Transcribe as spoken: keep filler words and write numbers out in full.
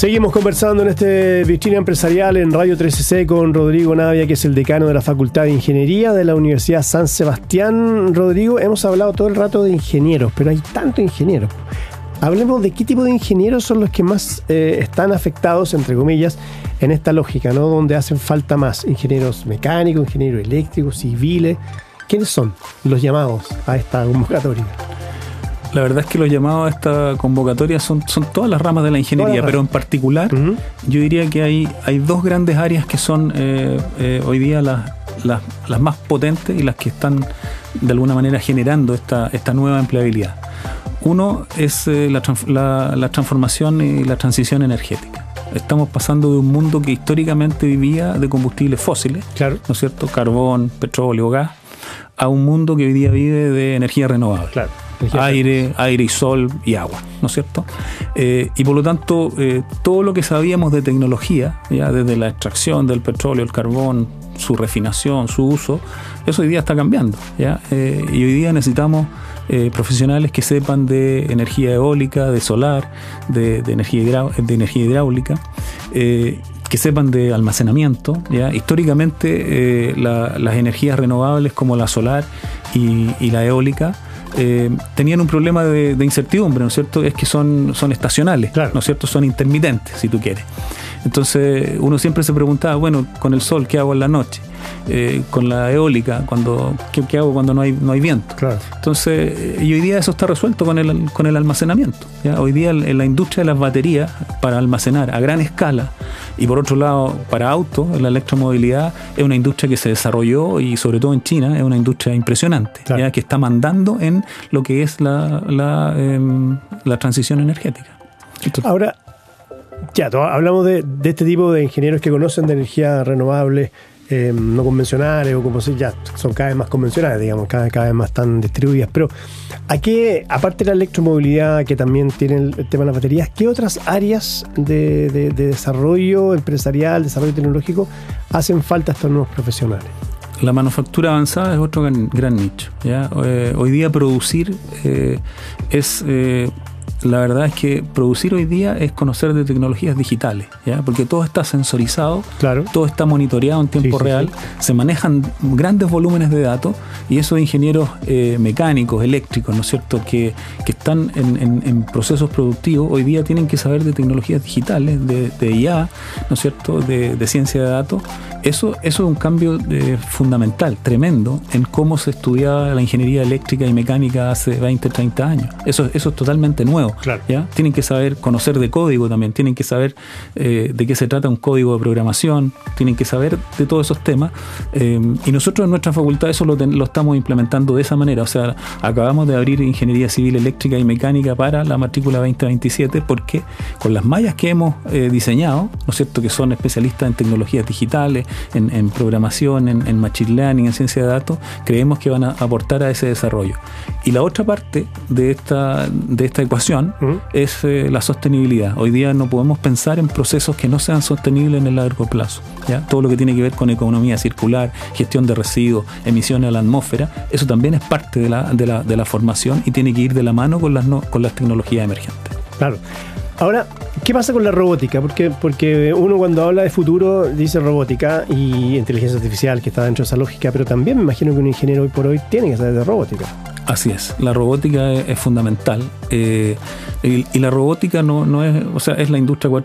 Seguimos conversando en este Vitrina Empresarial en Radio trece C con Rodrigo Navia, que es el decano de la Facultad de Ingeniería de la Universidad San Sebastián. Rodrigo, hemos hablado todo el rato de ingenieros, pero hay tantos ingenieros. Hablemos de qué tipo de ingenieros son los que más eh, están afectados, entre comillas, en esta lógica, ¿no? Donde hacen falta más ingenieros mecánicos, ingenieros eléctricos, civiles. ¿Quiénes son los llamados a esta convocatoria? La verdad es que los llamados a esta convocatoria son, son todas las ramas de la ingeniería, pero en particular uh-huh. yo diría que hay, hay dos grandes áreas que son eh, eh, hoy día las, las, las más potentes y las que están de alguna manera generando esta, esta nueva empleabilidad. Uno es eh, la, la, la transformación y la transición energética. Estamos pasando de un mundo que históricamente vivía de combustibles fósiles, claro. ¿no es cierto? Carbón, petróleo, gas, a un mundo que hoy día vive de energía renovable. Claro. Aire, aire y sol y agua, ¿no es cierto? Eh, y por lo tanto, eh, todo lo que sabíamos de tecnología, ya desde la extracción del petróleo, el carbón, su refinación, su uso, eso hoy día está cambiando, ¿ya? Eh, y hoy día necesitamos eh, profesionales que sepan de energía eólica, de solar, de, de, energía, hidra- de energía hidráulica, eh, que sepan de almacenamiento, ¿ya? Históricamente, eh, la, las energías renovables como la solar y, y la eólica Eh, tenían un problema de, de incertidumbre, ¿no es cierto? Es que son, son estacionales, claro. ¿no es cierto? Son intermitentes, si tú quieres. Entonces uno siempre se preguntaba, bueno, con el sol, ¿qué hago en la noche? Eh, con la eólica, cuando, ¿qué, qué hago cuando no hay, no hay viento? Claro. Entonces, y hoy día eso está resuelto con el, con el almacenamiento, ¿ya? Hoy día en la industria de las baterías, para almacenar a gran escala, y por otro lado, para autos, la electromovilidad es una industria que se desarrolló, y sobre todo en China, es una industria impresionante, claro. ¿ya? Que está mandando en lo que es la, la, eh, la transición energética. Entonces, ahora, ya, hablamos de, de este tipo de ingenieros que conocen de energías renovables, eh, no convencionales, o como se ya son cada vez más convencionales, digamos, cada, cada vez más están distribuidas. Pero, ¿a qué, aparte de la electromovilidad, que también tiene el, el tema de las baterías, qué otras áreas de, de, de desarrollo empresarial, desarrollo tecnológico, hacen falta a estos nuevos profesionales? La manufactura avanzada es otro gran, gran nicho, ¿ya? Eh, hoy día producir eh, es... Eh, La verdad es que producir hoy día es conocer de tecnologías digitales, ¿ya? Porque todo está sensorizado, claro. todo está monitoreado en tiempo sí, real, sí, sí. se manejan grandes volúmenes de datos, y esos ingenieros eh, mecánicos, eléctricos, ¿no es cierto?, que, que están en, en, en procesos productivos, hoy día tienen que saber de tecnologías digitales, de, de I A, ¿no es cierto?, de, de ciencia de datos. Eso, eso es un cambio eh, fundamental, tremendo, en cómo se estudiaba la ingeniería eléctrica y mecánica hace veinte, treinta años. Eso, eso es totalmente nuevo. Claro. ¿Ya? Tienen que saber conocer de código también, tienen que saber eh, de qué se trata un código de programación, tienen que saber de todos esos temas, eh, y nosotros en nuestra facultad eso lo, ten, lo estamos implementando de esa manera. O sea, acabamos de abrir ingeniería civil, eléctrica y mecánica para la matrícula veinte veintisiete, porque con las mallas que hemos eh, diseñado, ¿no es cierto?, que son especialistas en tecnologías digitales, en, en programación, en, en machine learning, en ciencia de datos, creemos que van a aportar a ese desarrollo. Y la otra parte de esta, de esta ecuación Uh-huh. es eh, la sostenibilidad. Hoy día no podemos pensar en procesos que no sean sostenibles en el largo plazo, ¿ya? Todo lo que tiene que ver con economía circular, gestión de residuos, emisiones a la atmósfera, eso también es parte de la, de la, de la formación, y tiene que ir de la mano con las, no, con las tecnologías emergentes. Claro. Ahora, ¿qué pasa con la robótica? Porque, porque uno cuando habla de futuro dice robótica y inteligencia artificial, que está dentro de esa lógica, pero también me imagino que un ingeniero hoy por hoy tiene que saber de robótica. Así es, la robótica es, es fundamental, eh, y, y la robótica no, no es, o sea, es la industria cuatro